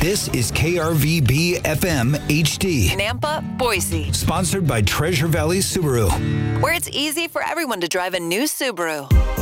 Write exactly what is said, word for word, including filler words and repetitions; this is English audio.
This is K R V B F M H D. Nampa, Boise. Sponsored by Treasure Valley Subaru. Where it's easy for everyone to drive a new Subaru.